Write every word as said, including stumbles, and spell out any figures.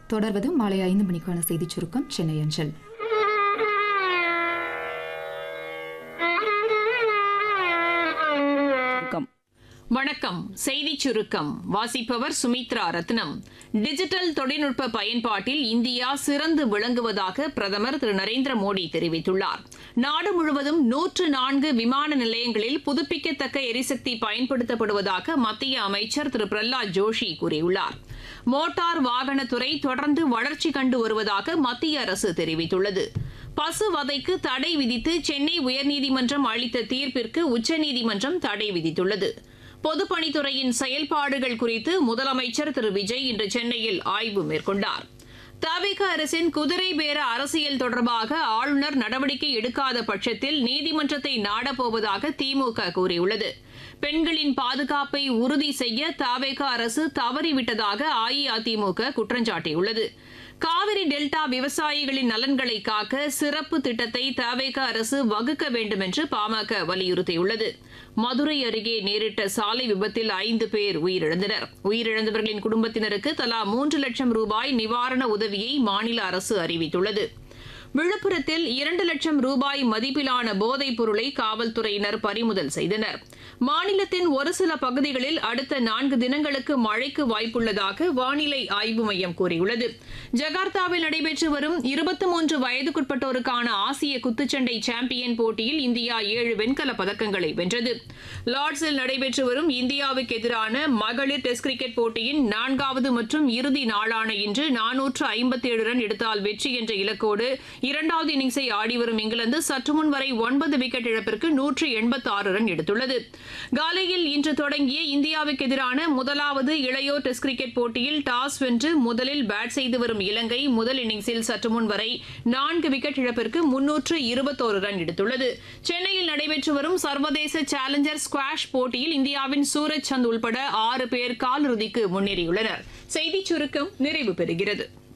தொடர்வது மாலை ஐந்து மணிக்கான செய்திச் சுருக்கம் சென்னை அஞ்சல். வணக்கம். செய்திச் சுருக்கம் வாசிப்பவர் சுமித்ரா ரத்னம். டிஜிட்டல் தொழில்நுட்ப பயன்பாட்டில் இந்தியா சிறந்து விளங்குவதாக பிரதமர் திரு நரேந்திர மோடி தெரிவித்துள்ளார். நாடு முழுவதும் நூற்று நான்கு விமான நிலையங்களில் புதுப்பிக்கத்தக்க எரிசக்தி பயன்படுத்தப்படுவதாக மத்திய அமைச்சர் திரு பிரஹ்லாத் ஜோஷி கூறியுள்ளார். மோட்டார் வாகனத்துறை தொடர்ந்து வளர்ச்சி கண்டு வருவதாக மத்திய அரசு தெரிவித்துள்ளது. பசுவதைக்கு தடை விதித்து சென்னை உயர்நீதிமன்றம் அளித்த தீர்ப்பிற்கு உச்சநீதிமன்றம் தடை விதித்துள்ளது. பொதுப்பணித்துறையின் செயல்பாடுகள் குறித்து முதலமைச்சர் திரு விஜய் இன்று சென்னையில் ஆய்வு மேற்கொண்டார். தவிக அரசின் குதிரை பேர அரசியல் தொடர்பாக ஆளுநர் நடவடிக்கை எடுக்காத பட்சத்தில் நீதிமன்றத்தை நாடப்போவதாக திமுக கூறியுள்ளது. பெண்களின் பாதுகாப்பை உறுதி செய்ய தவிக அரசு தவறிவிட்டதாக அஇஅதிமுக குற்றம் சாட்டியுள்ளது. காவிரி டெல்டா விவசாயிகளின் நலன்களை காக்க சிறப்பு திட்டத்தை தவிக அரசு வகுக்க வேண்டும் என்று பாமக வலியுறுத்தியுள்ளது. மதுரை அருகே நேரிட்ட சாலை விபத்தில் ஐந்து பேர் உயிரிழந்தனர். உயிரிழந்தவர்களின் குடும்பத்தினருக்கு தலா மூன்று லட்சம் ரூபாய் நிவாரண உதவியை மாநில அரசு அறிவித்துள்ளது. விழுப்புரத்தில் இரண்டு லட்சம் ரூபாய் மதிப்பிலான போதைப் பொருளை காவல்துறையினர் பறிமுதல் செய்தனர். மாநிலத்தின் ஒரு சில பகுதிகளில் அடுத்த நான்கு தினங்களுக்கு மழைக்கு வாய்ப்புள்ளதாக வானிலை ஆய்வு மையம் கூறியுள்ளது. ஜகார்த்தாவில் நடைபெற்று வரும் இருபத்தி மூன்று வயதுக்குட்பட்டோருக்கான ஆசிய குத்துச்சண்டை சாம்பியன் போட்டியில் இந்தியா ஏழு வெண்கலப் பதக்கங்களை வென்றது. லார்ட்ஸில் நடைபெற்று வரும் இந்தியாவுக்கு எதிரான மகளிர் டெஸ்ட் கிரிக்கெட் போட்டியின் நான்காவது மற்றும் இறுதி நாளான இன்று நானூற்று ஐம்பத்தி ஏழு ரன் எடுத்தால் வெற்றி என்ற இலக்கோடு இரண்டாவது இன்னிங்ஸை ஆடிவரும் இங்கிலாந்து சற்று முன் வரை ஒன்பது விக்கெட் இழப்பிற்கு நூற்று எண்பத்தி ஆறு ரன் எடுத்துள்ளது. காலையில் இன்று தொடங்கிய இந்தியாவுக்கு எதிரான முதலாவது இளையோர் டெஸ்ட் கிரிக்கெட் போட்டியில் டாஸ் வென்று முதலில் பேட் செய்து வரும் இலங்கை முதல் இன்னிங்ஸில் சற்று முன் வரை நான்கு விக்கெட் இழப்பிற்கு முன்னூற்று இருபத்தோரு ரன் எடுத்துள்ளது. சென்னையில் நடைபெற்று வரும் சர்வதேச சேலஞ்சர் ஸ்குவாஷ் போட்டியில் இந்தியாவின் சூரஜ் சந்த் உள்பட ஆறு பேர் காலிறுதிக்கு முன்னேறியுள்ளனர். செய்திச் சுருக்கம் நிறைவு பெறுகிறது.